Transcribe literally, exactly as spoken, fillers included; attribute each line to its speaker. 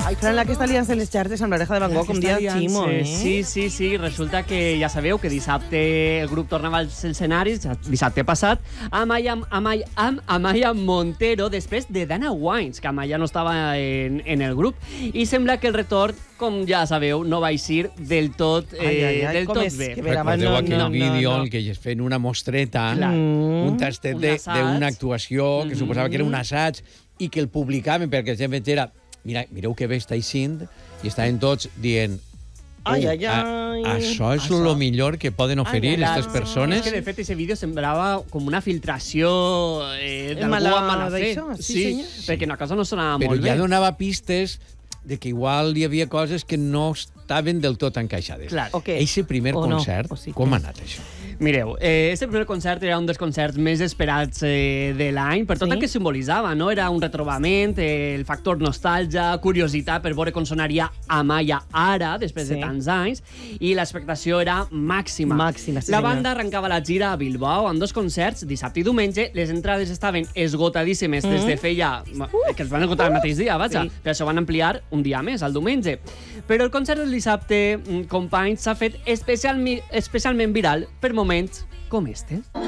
Speaker 1: Ai, Fran, aquesta aliança de les xarxes amb l'oreja de Van Gogh, com dia ximo, eh?
Speaker 2: Sí, sí, sí. Resulta que ja sabeu que dissabte el grup tornava als escenaris, dissabte passat, amb Amaya, Amaya, amb Amaya Montero, després de Dana Wines, que Amaya no estava en, en el grup. I sembla que el retorn, com ja sabeu, no va eixir del tot, eh,
Speaker 1: ai, ai, ai,
Speaker 2: del tot bé.
Speaker 3: Recordeu
Speaker 1: no,
Speaker 3: aquell
Speaker 1: no,
Speaker 3: vídeo
Speaker 1: no, no.
Speaker 3: en què es feien una mostreta,
Speaker 2: Clar.
Speaker 3: un tastet
Speaker 2: Un
Speaker 3: de-
Speaker 2: assaig.
Speaker 3: d'una actuació que
Speaker 2: Mhm.
Speaker 3: suposava que era un assaig i que el publicaven perquè la gent era mira, mireu que bé està eixint i estaven tots dient
Speaker 1: Ai,
Speaker 3: "Uh,
Speaker 1: ai, ai.
Speaker 3: a- això és
Speaker 1: Això.
Speaker 3: el millor que poden oferir
Speaker 1: Ai, ai,
Speaker 3: aquestes
Speaker 1: ai.
Speaker 3: persones.
Speaker 2: És que, de fet, aquest vídeo semblava com una filtració eh, d'algú
Speaker 1: Mala-
Speaker 2: amb mala fe.
Speaker 1: d'això, sí, senyor.
Speaker 2: perquè una cosa no sonava
Speaker 3: Però
Speaker 2: molt
Speaker 3: ja
Speaker 2: bé.
Speaker 3: donava pistes de que igual hi havia coses que no estaven del tot encaixades.
Speaker 2: Clar.
Speaker 1: Ok.
Speaker 3: Eixe primer
Speaker 1: O no,
Speaker 3: concert,
Speaker 1: o sí.
Speaker 3: com ha anat això?
Speaker 2: Mireu, eh, este primer concert era un dels concerts més esperats eh, de l'any, per tot
Speaker 1: Sí.
Speaker 2: el que simbolitzava, no? Era un retrobament, eh, el factor nostàlgia, curiositat per veure com sonaria Amaya ara, després
Speaker 1: Sí.
Speaker 2: de tants anys, i l'expectació era màxima.
Speaker 1: Màxima, sí,
Speaker 2: La
Speaker 1: senyor.
Speaker 2: banda arrencava la gira a Bilbao amb dos concerts, dissabte i diumenge. Les entrades estaven esgotadíssimes des de feia... Uh, que es van esgotar el mateix dia, vaja.
Speaker 1: Sí.
Speaker 2: Per això van ampliar un dia més, el diumenge. Però el concert del dissabte, mm, companys, s'ha fet especialmi- especialment viral per moments com este.